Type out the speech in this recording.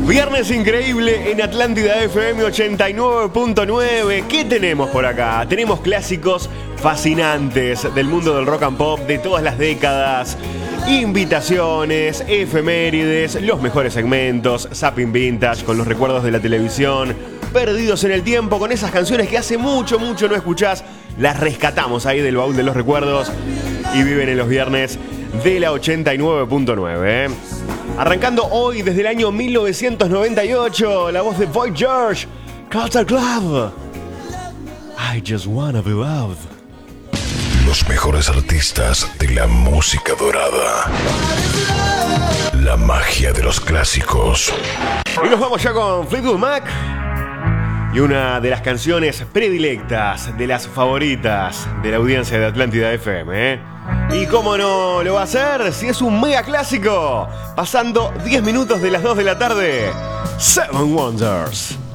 Viernes increíble en Atlántida FM 89.9. ¿Qué tenemos por acá? Tenemos clásicos fascinantes del mundo del rock and pop de todas las décadas. Invitaciones, efemérides, los mejores segmentos, Zapping Vintage con los recuerdos de la televisión, perdidos en el tiempo con esas canciones que hace mucho no escuchás. Las rescatamos ahí del baúl de los recuerdos y viven en los viernes de la 89.9. Arrancando hoy desde el año 1998, la voz de Boy George, Culture Club. I just wanna be loved. Los mejores artistas de la música dorada. La magia de los clásicos. Y nos vamos ya con Fleetwood Mac. Y una de las canciones predilectas, de las favoritas de la audiencia de Atlántida FM, ¿eh? Y cómo no lo va a hacer si es un mega clásico. Pasando 10 minutos de las 2 de la tarde. Seven Wonders.